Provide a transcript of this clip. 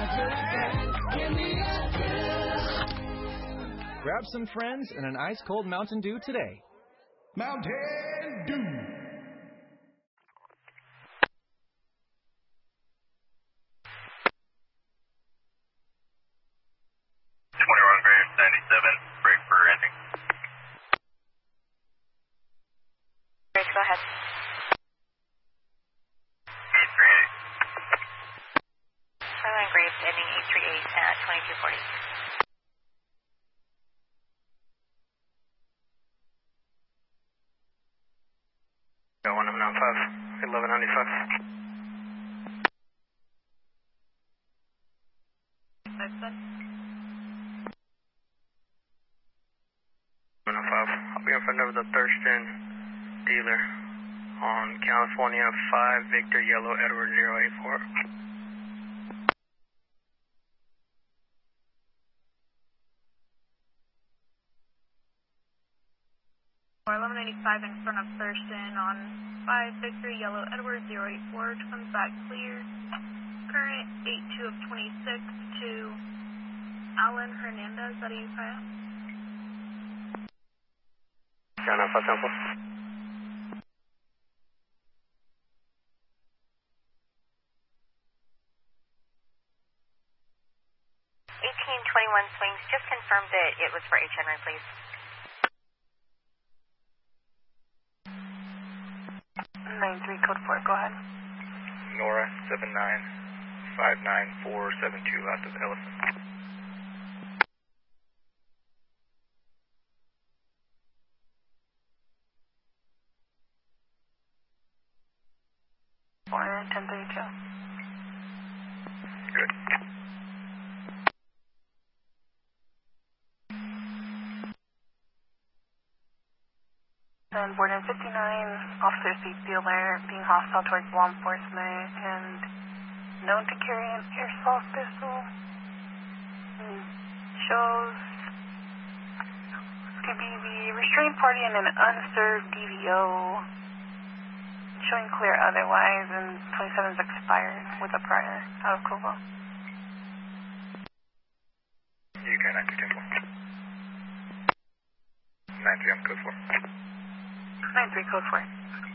Grab some friends and an ice-cold Mountain Dew today. Mountain Dew. Go ahead. 838. Starline Graves ending 838 at 2240. Got 1195, 1195. I'll be in front of the Thurston dealer on California 5 Victor Yellow Edward 084. 1185 in front of Thurston on 5 Victor Yellow Edward 084. Comes back clear. Current 82 of 26 to Alan Hernandez. Is that you, Kaya? Got 95 sample. 1821 swings. Just confirm that it was for H. Henry, please. 93 code 4, go ahead. Nora 7959472 out of Ellison. Or 1032. Good. And board in 59, officer seat dealer being hostile towards law enforcement and known to carry an airsoft pistol. Shows to be the restrained party in an unserved DVO. Showing clear otherwise, and 27 is expired with a prior out of Kovo. UK 93 10 4. 93 I'm code 4. 93 code 4.